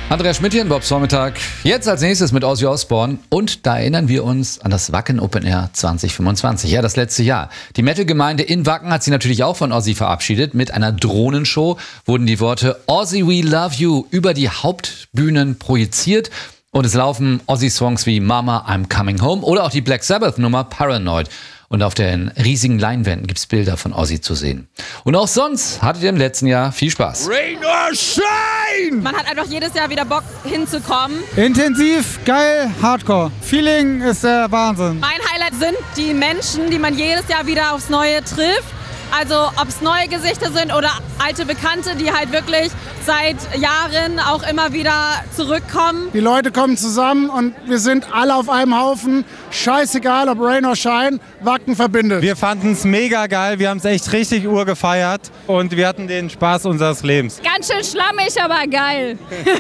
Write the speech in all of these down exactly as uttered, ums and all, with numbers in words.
Andreas Schmidt hier in Bobs Vormittag. Jetzt als nächstes mit Ozzy Osbourne. Und da erinnern wir uns an das Wacken Open Air zwanzig fünfundzwanzig. Ja, das letzte Jahr. Die Metal-Gemeinde in Wacken hat sich natürlich auch von Ozzy verabschiedet. Mit einer Drohnenshow wurden die Worte Ozzy, we love you über die Hauptbühnen projiziert. Und es laufen Ozzy-Songs wie Mama, I'm Coming Home oder auch die Black Sabbath-Nummer Paranoid. Und auf den riesigen Leinwänden gibt's Bilder von Ozzy zu sehen. Und auch sonst hattet ihr im letzten Jahr viel Spaß. Rain or shine! Man hat einfach jedes Jahr wieder Bock hinzukommen. Intensiv, geil, Hardcore. Feeling ist der Wahnsinn. Mein Highlight sind die Menschen, die man jedes Jahr wieder aufs Neue trifft. Also ob es neue Gesichter sind oder alte Bekannte, die halt wirklich seit Jahren auch immer wieder zurückkommen. Die Leute kommen zusammen und wir sind alle auf einem Haufen. Scheißegal, ob Rain or Shine, Wacken verbindet. Wir fanden es mega geil, wir haben es echt richtig urgefeiert und wir hatten den Spaß unseres Lebens. Ganz schön schlammig, aber geil.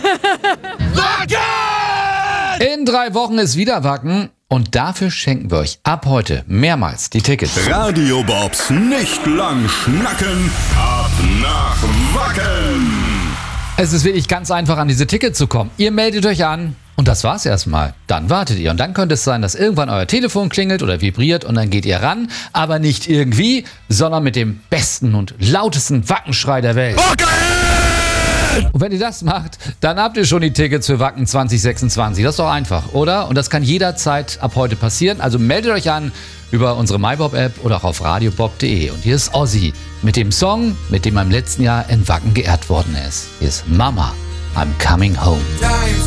Wacken! In drei Wochen ist wieder Wacken. Und dafür schenken wir euch ab heute mehrmals die Tickets. Radio Bobs nicht lang schnacken, ab nach Wacken! Es ist wirklich ganz einfach, an diese Tickets zu kommen. Ihr meldet euch an und das war's erstmal. Dann wartet ihr und dann könnte es sein, dass irgendwann euer Telefon klingelt oder vibriert und dann geht ihr ran. Aber nicht irgendwie, sondern mit dem besten und lautesten Wackenschrei der Welt. Wacken! Und wenn ihr das macht, dann habt ihr schon die Tickets für Wacken zwanzig sechsundzwanzig. Das ist doch einfach, oder? Und das kann jederzeit ab heute passieren. Also meldet euch an über unsere MyBob-App oder auch auf radiobob punkt de. Und hier ist Ozzy mit dem Song, mit dem er im letzten Jahr in Wacken geehrt worden ist. Hier ist Mama, I'm Coming Home.